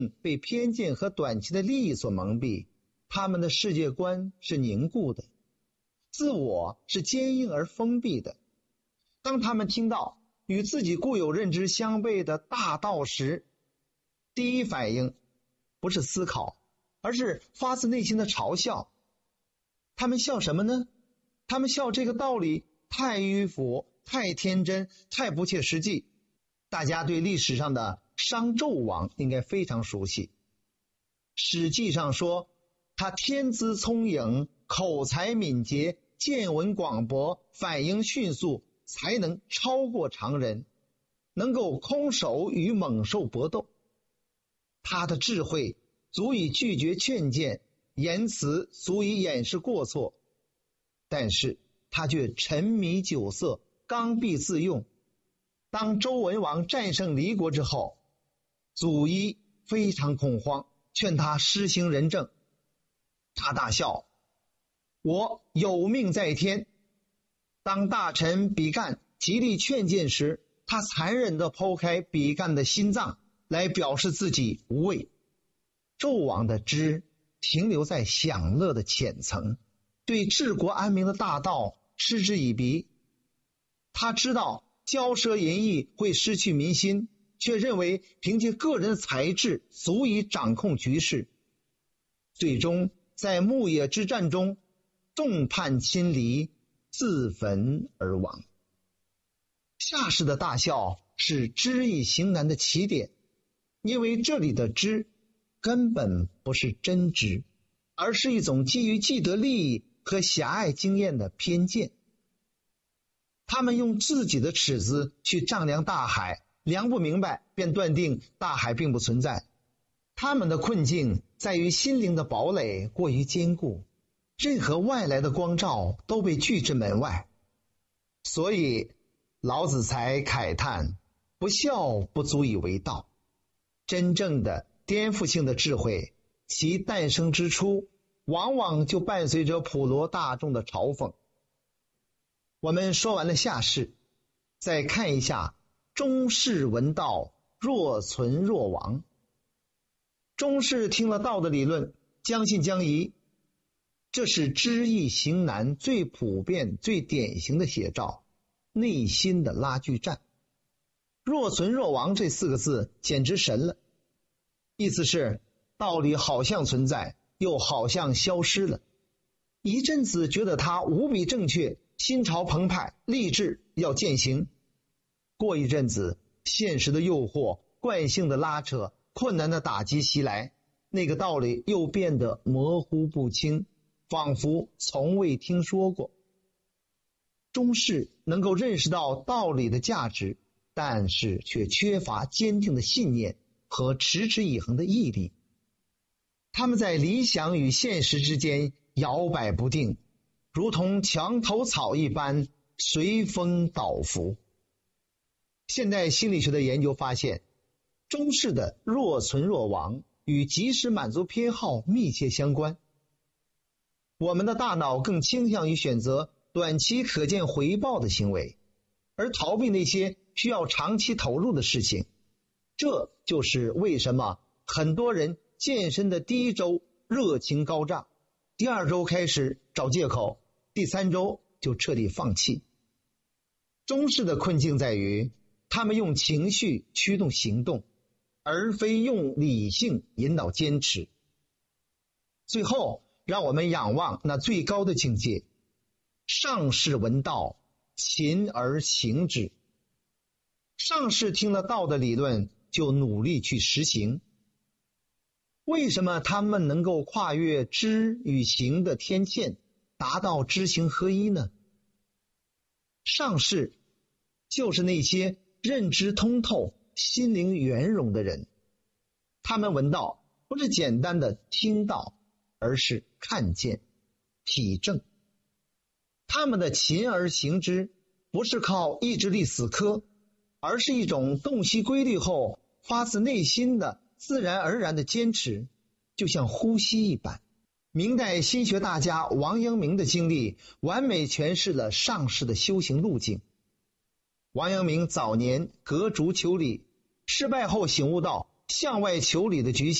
被偏见和短期的利益所蒙蔽，他们的世界观是凝固的，自我是坚硬而封闭的。当他们听到与自己固有认知相悖的大道时，第一反应不是思考，而是发自内心的嘲笑。他们笑什么呢？他们笑这个道理太迂腐、太天真、太不切实际。大家对历史上的商纣王应该非常熟悉。史记上说，他天资聪颖，口才敏捷，见闻广博，反应迅速，才能超过常人，能够空手与猛兽搏斗。他的智慧足以拒绝劝谏，言辞足以掩饰过错，但是他却沉迷酒色，刚愎自用。当周文王战胜离国之后，祖乙非常恐慌，劝他施行仁政。他大笑，我有命在天。当大臣比干极力劝谏时，他残忍地剖开比干的心脏，来表示自己无畏。纣王的知停留在享乐的浅层，对治国安民的大道嗤之以鼻。他知道骄奢淫逸会失去民心，却认为凭借个人的才智足以掌控局势。最终在牧野之战中众叛亲离，自焚而亡。夏氏的大笑是知易行难的起点，因为这里的知根本不是真知，而是一种基于既得利益和狭隘经验的偏见。他们用自己的尺子去丈量大海，量不明白便断定大海并不存在。他们的困境在于心灵的堡垒过于坚固，任何外来的光照都被拒之门外。所以老子才慨叹，不孝不足以为道。真正的颠覆性的智慧，其诞生之初往往就伴随着普罗大众的嘲讽。我们说完了夏氏，再看一下中士闻道，若存若亡。中士听了道的理论，将信将疑，这是知易行难最普遍最典型的写照，内心的拉锯战。若存若亡这4个字简直神了，意思是道理好像存在，又好像消失了。一阵子觉得它无比正确，心潮澎湃，立志要践行。过一阵子，现实的诱惑、惯性的拉扯、困难的打击袭来，那个道理又变得模糊不清，仿佛从未听说过。中士能够认识到道理的价值，但是却缺乏坚定的信念和持之以恒的毅力。他们在理想与现实之间摇摆不定，如同墙头草一般随风倒伏。现代心理学的研究发现，中士的若存若亡与及时满足偏好密切相关。我们的大脑更倾向于选择短期可见回报的行为，而逃避那些需要长期投入的事情。这就是为什么很多人健身的第1周热情高涨，第2周开始找借口，第3周就彻底放弃。中士的困境在于，他们用情绪驱动行动，而非用理性引导坚持。最后，让我们仰望那最高的境界，上士闻道，勤而行之。上士听了道的理论，就努力去实行。为什么他们能够跨越知与行的天堑，达到知行合一呢？上士就是那些认知通透、心灵圆融的人。他们闻道不是简单的听到，而是看见、体证。他们的勤而行之不是靠意志力死磕，而是一种洞悉规律后发自内心的自然而然的坚持，就像呼吸一般。明代心学大家王阳明的经历完美诠释了上士的修行路径。王阳明早年革竹求礼，失败后醒悟到向外求理的举起